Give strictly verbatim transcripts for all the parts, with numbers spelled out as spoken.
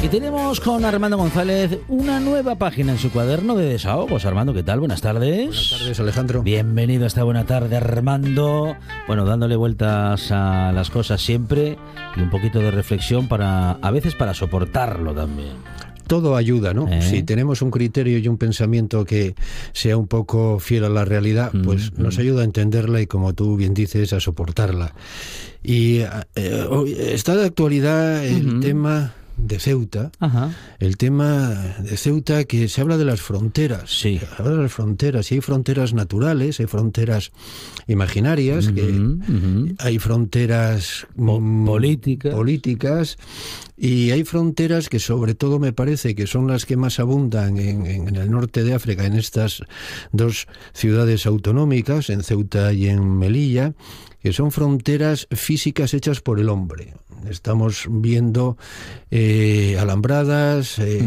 tenemos con Armando González una nueva página en su cuaderno de desahogos. Armando, ¿qué tal? Buenas tardes. Buenas tardes, Alejandro. Bienvenido a esta buena tarde, Armando. Bueno, dándole vueltas a las cosas siempre y un poquito de reflexión para, a veces para soportarlo también. Todo ayuda, ¿no? ¿Eh? Si tenemos un criterio y un pensamiento que sea un poco fiel a la realidad, mm, pues mm. nos ayuda a entenderla y, como tú bien dices, a soportarla. Y eh, está de actualidad el mm-hmm. tema de Ceuta, Ajá. el tema de Ceuta, que se habla de las fronteras, sí. se habla de las fronteras, y hay fronteras naturales, hay fronteras imaginarias, uh-huh, que uh-huh. hay fronteras po- políticas. políticas, y hay fronteras que sobre todo me parece que son las que más abundan en, en el norte de África, en estas dos ciudades autonómicas, en Ceuta y en Melilla, que son fronteras físicas hechas por el hombre. Estamos viendo eh, alambradas, eh,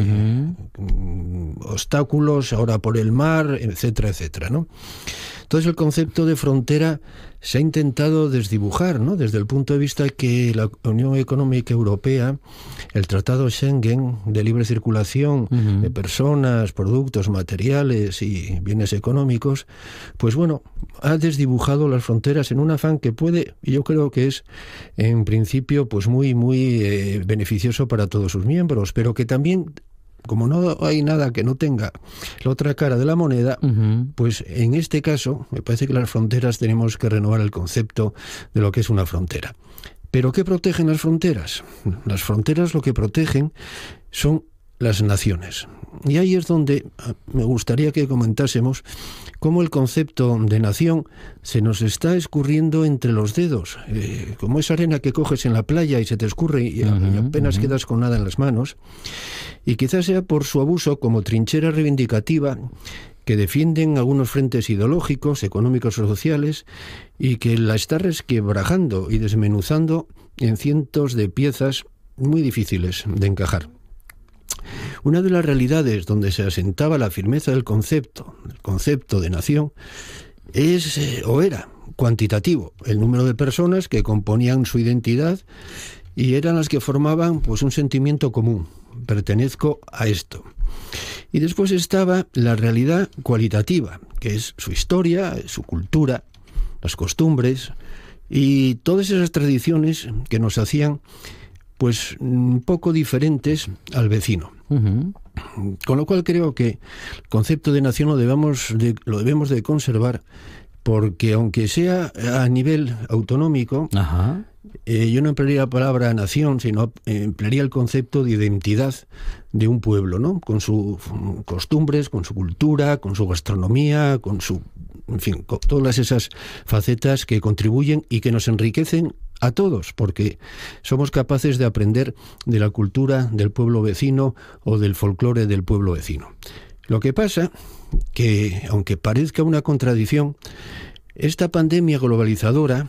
uh-huh. obstáculos, ahora por el mar, etcétera, etcétera, ¿no? Entonces el concepto de frontera se ha intentado desdibujar, ¿no? Desde el punto de vista que la Unión Económica Europea, el Tratado Schengen de libre circulación uh-huh. de personas, productos, materiales y bienes económicos, pues bueno, ha desdibujado las fronteras en un afán que puede, y yo creo que es en principio pues muy, muy eh, beneficioso para todos sus miembros, pero que también, como no hay nada que no tenga la otra cara de la moneda, uh-huh. pues en este caso me parece que las fronteras tenemos que renovar el concepto de lo que es una frontera. ¿Pero qué protegen las fronteras? Las fronteras lo que protegen son las naciones. Y ahí es donde me gustaría que comentásemos cómo el concepto de nación se nos está escurriendo entre los dedos, eh, como esa arena que coges en la playa y se te escurre y, uh-huh, y apenas uh-huh. quedas con nada en las manos, y quizás sea por su abuso como trinchera reivindicativa que defienden algunos frentes ideológicos, económicos o sociales, y que la está resquebrajando y desmenuzando en cientos de piezas muy difíciles de encajar. Una de las realidades donde se asentaba la firmeza del concepto, el concepto de nación, es eh, o era cuantitativo, el número de personas que componían su identidad y eran las que formaban pues un sentimiento común: pertenezco a esto. Y después estaba la realidad cualitativa, que es su historia, su cultura, las costumbres y todas esas tradiciones que nos hacían pues un poco diferentes al vecino. Uh-huh. Con lo cual creo que el concepto de nación lo debemos de, lo debemos de conservar, porque aunque sea a nivel autonómico, uh-huh. eh, yo no emplearía la palabra nación, sino emplearía el concepto de identidad de un pueblo, ¿no? Con sus costumbres, con su cultura, con su gastronomía, con su, en fin, con todas esas facetas que contribuyen y que nos enriquecen a todos, porque somos capaces de aprender de la cultura del pueblo vecino o del folclore del pueblo vecino. Lo que pasa que, aunque parezca una contradicción, esta pandemia globalizadora,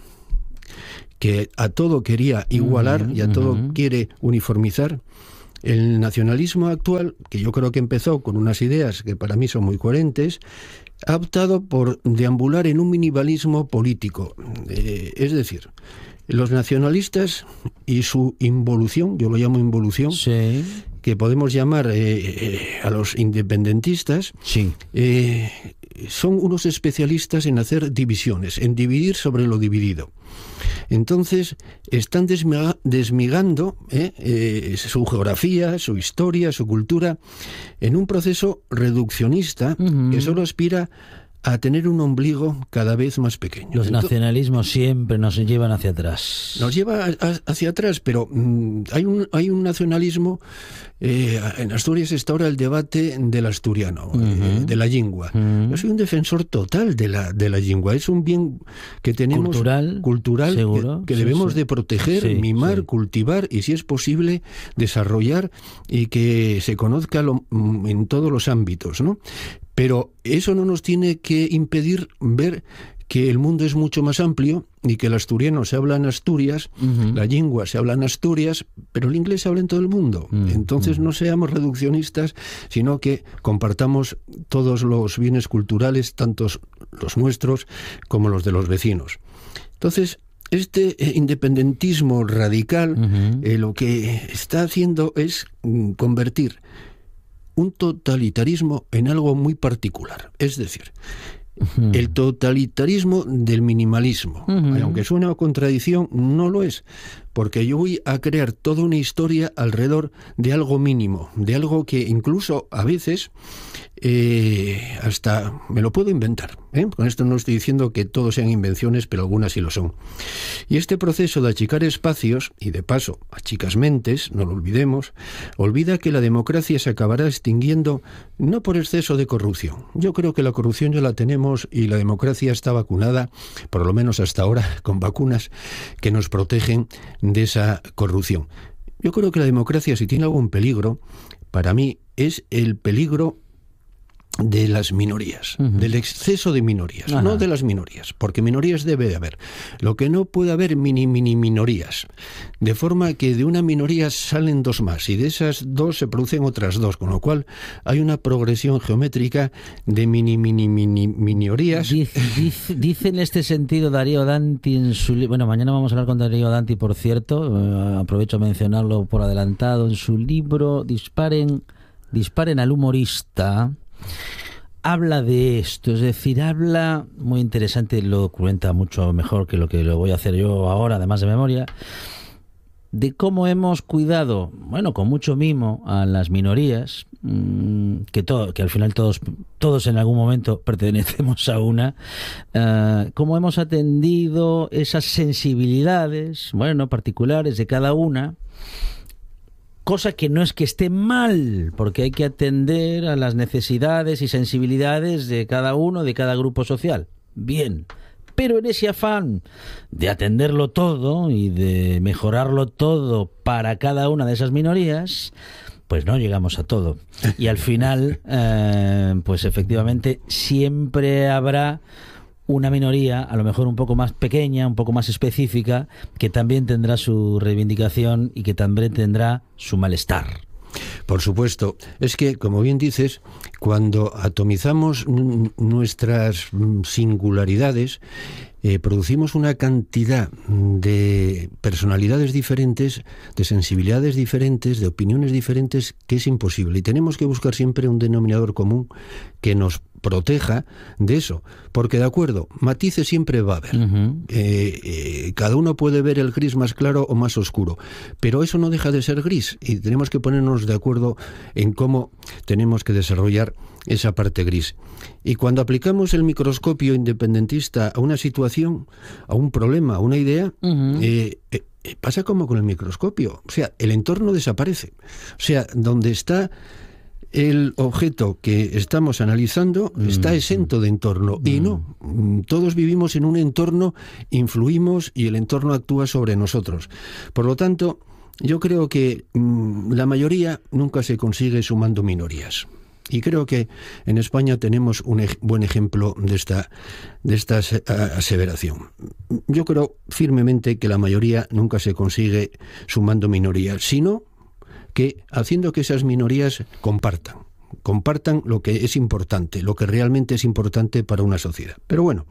que a todo quería igualar uh-huh, y a todo uh-huh. quiere uniformizar, el nacionalismo actual, que yo creo que empezó con unas ideas que para mí son muy coherentes, ha optado por deambular en un minimalismo político. Eh, es decir, los nacionalistas y su involución, yo lo llamo involución, sí. que podemos llamar eh, eh, a los independentistas, sí. eh, son unos especialistas en hacer divisiones, en dividir sobre lo dividido. Entonces están desmiga, desmigando eh, eh, su geografía, su historia, su cultura, en un proceso reduccionista uh-huh. que solo aspira a tener un ombligo cada vez más pequeño. Los Entonces, nacionalismos siempre nos llevan hacia atrás. Nos lleva a, a, hacia atrás, pero mmm, hay un hay un nacionalismo. Eh, en Asturias está ahora el debate del asturiano, uh-huh. eh, de la lingua. Uh-huh. Yo soy un defensor total de la de la lingua. Es un bien que tenemos cultural, cultural seguro, que, que sí, debemos sí. de proteger, sí, mimar, sí. cultivar y, si es posible, desarrollar y que se conozca lo, en todos los ámbitos, ¿no? Pero eso no nos tiene que impedir ver que el mundo es mucho más amplio y que el asturiano se habla en Asturias, uh-huh. la lingua se habla en Asturias, pero el inglés se habla en todo el mundo. Uh-huh. Entonces no seamos reduccionistas, sino que compartamos todos los bienes culturales, tanto los nuestros como los de los vecinos. Entonces, este independentismo radical Uh-huh. eh, lo que está haciendo es mm, convertir un totalitarismo en algo muy particular. Es decir, Uh-huh. el totalitarismo del minimalismo. Uh-huh. Aunque suena a contradicción, no lo es, porque yo voy a crear toda una historia alrededor de algo mínimo, de algo que incluso a veces eh, hasta me lo puedo inventar, ¿eh? Con esto no estoy diciendo que todos sean invenciones, pero algunas sí lo son. Y este proceso de achicar espacios, y de paso achicas mentes, no lo olvidemos, olvida que la democracia se acabará extinguiendo no por exceso de corrupción. Yo creo que la corrupción ya la tenemos y la democracia está vacunada, por lo menos hasta ahora, con vacunas que nos protegen de esa corrupción. Yo creo que la democracia, si tiene algún peligro, para mí es el peligro de las minorías, uh-huh. del exceso de minorías, Ajá. no de las minorías, porque minorías debe de haber. Lo que no puede haber mini mini minorías, de forma que de una minoría salen dos más y de esas dos se producen otras dos, con lo cual hay una progresión geométrica de mini mini mini minorías. Dice, dice, dice en este sentido Darío Danti en su libro, bueno, mañana vamos a hablar con Darío Danti, por cierto, eh, aprovecho a mencionarlo por adelantado, en su libro Disparen, disparen al humorista. Habla de esto, es decir, habla, muy interesante, lo cuenta mucho mejor que lo que lo voy a hacer yo ahora, además de memoria, de cómo hemos cuidado, bueno, con mucho mimo a las minorías, mmm, que todo, que al final todos, todos en algún momento pertenecemos a una, uh, cómo hemos atendido esas sensibilidades, bueno, particulares de cada una. Cosa que no es que esté mal, porque hay que atender a las necesidades y sensibilidades de cada uno, de cada grupo social. Bien, pero en ese afán de atenderlo todo y de mejorarlo todo para cada una de esas minorías, pues no llegamos a todo. Y al final, eh, pues efectivamente siempre habrá una minoría, a lo mejor un poco más pequeña, un poco más específica, que también tendrá su reivindicación y que también tendrá su malestar. Por supuesto. Es que, como bien dices, cuando atomizamos nuestras singularidades, eh, producimos una cantidad de personalidades diferentes, de sensibilidades diferentes, de opiniones diferentes, que es imposible. Y tenemos que buscar siempre un denominador común que nos proteja de eso, porque de acuerdo, matices siempre va a haber. Uh-huh. eh, eh, cada uno puede ver el gris más claro o más oscuro, pero eso no deja de ser gris y tenemos que ponernos de acuerdo en cómo tenemos que desarrollar esa parte gris. Y cuando aplicamos el microscopio independentista a una situación, a un problema, a una idea, uh-huh. eh, eh, pasa como con el microscopio, o sea, el entorno desaparece, o sea, donde está el objeto que estamos analizando está exento de entorno, y no, todos vivimos en un entorno, influimos y el entorno actúa sobre nosotros. Por lo tanto, yo creo que mmm, la mayoría nunca se consigue sumando minorías. Y creo que en España tenemos un ej- buen ejemplo de esta, de esta aseveración. Yo creo firmemente que la mayoría nunca se consigue sumando minorías, sino que haciendo que esas minorías compartan, compartan lo que es importante, lo que realmente es importante para una sociedad. Pero bueno,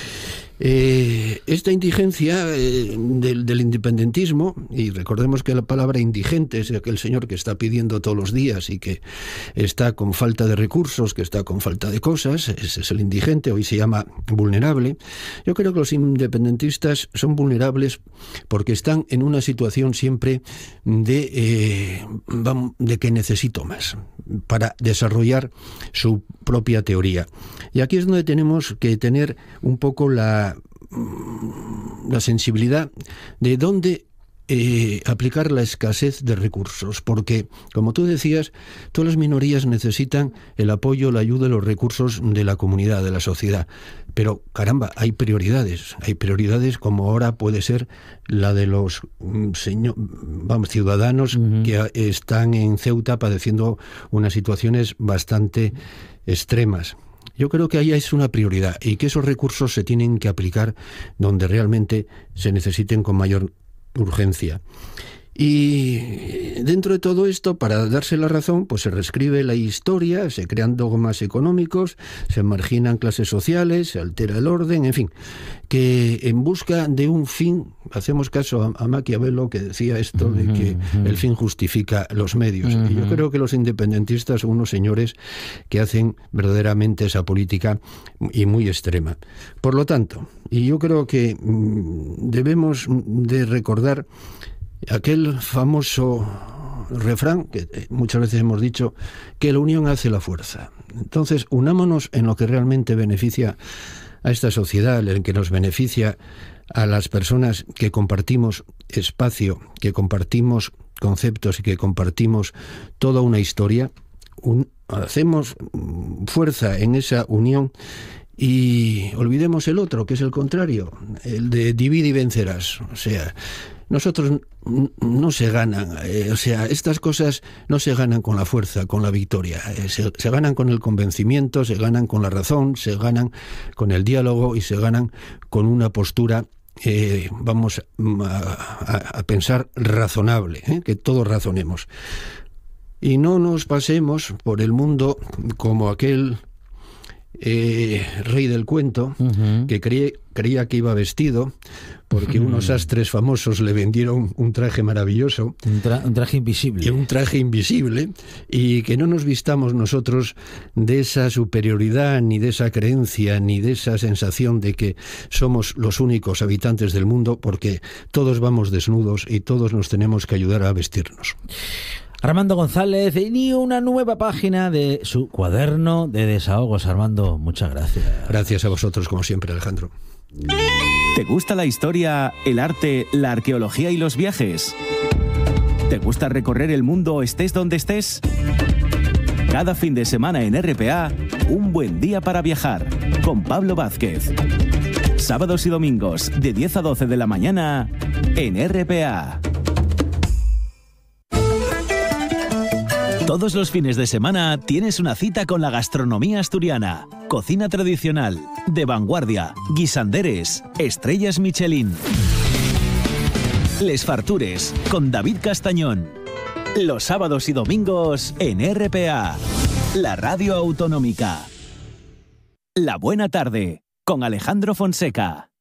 eh, esta indigencia eh, del, del independentismo, y recordemos que la palabra indigente es aquel señor que está pidiendo todos los días y que está con falta de recursos, que está con falta de cosas, ese es el indigente, hoy se llama vulnerable. Yo creo que los independentistas son vulnerables porque están en una situación siempre de, eh, de que necesito más para desarrollar su propia teoría. Y aquí es donde tenemos que tener un poco la la sensibilidad de dónde eh, aplicar la escasez de recursos, porque, como tú decías, todas las minorías necesitan el apoyo, la ayuda y los recursos de la comunidad, de la sociedad. Pero, caramba, hay prioridades. Hay prioridades como ahora puede ser la de los mm, señor, vamos, ciudadanos uh-huh. que están en Ceuta padeciendo unas situaciones bastante extremas. Yo creo que ahí es una prioridad y que esos recursos se tienen que aplicar donde realmente se necesiten con mayor urgencia. Y dentro de todo esto, para darse la razón, pues se reescribe la historia, se crean dogmas económicos, se marginan clases sociales, se altera el orden, en fin, que en busca de un fin, hacemos caso a, a Maquiavelo, que decía esto de que el fin justifica los medios. Y yo creo que los independentistas son unos señores que hacen verdaderamente esa política y muy extrema. Por lo tanto, y yo creo que mm, debemos de recordar aquel famoso refrán que muchas veces hemos dicho, que la unión hace la fuerza. Entonces, unámonos en lo que realmente beneficia a esta sociedad, en que nos beneficia a las personas que compartimos espacio, que compartimos conceptos y que compartimos toda una historia. Un, hacemos fuerza en esa unión y olvidemos el otro, que es el contrario, el de divide y vencerás. O sea, nosotros no se ganan, eh, o sea, estas cosas no se ganan con la fuerza, con la victoria, eh, se, se ganan con el convencimiento, se ganan con la razón, se ganan con el diálogo y se ganan con una postura, eh, vamos a, a, a pensar razonable, eh, que todos razonemos. Y no nos pasemos por el mundo como aquel eh, rey del cuento, uh-huh. que creía, creía que iba vestido porque unos sastres famosos le vendieron un traje maravilloso. Un, tra- un traje invisible. Un traje invisible, y que no nos vistamos nosotros de esa superioridad, ni de esa creencia, ni de esa sensación de que somos los únicos habitantes del mundo, porque todos vamos desnudos y todos nos tenemos que ayudar a vestirnos. Armando González, y una nueva página de su cuaderno de desahogos. Armando, muchas gracias. Gracias a vosotros, como siempre, Alejandro. ¿Te gusta la historia, el arte, la arqueología y los viajes? ¿Te gusta recorrer el mundo estés donde estés? Cada fin de semana en R P A, un buen día para viajar, con Pablo Vázquez. Sábados y domingos, de diez a doce de la mañana, en R P A. Todos los fines de semana tienes una cita con la gastronomía asturiana. Cocina tradicional, de vanguardia, guisanderes, estrellas Michelin. Les Fartures, con David Castañón. Los sábados y domingos en R P A, la radio autonómica. La buena tarde, con Alejandro Fonseca.